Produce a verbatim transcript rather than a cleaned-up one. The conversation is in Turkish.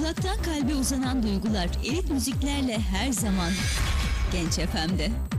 Kulaktan kalbe uzanan duygular elit müziklerle her zaman Genç F M'de.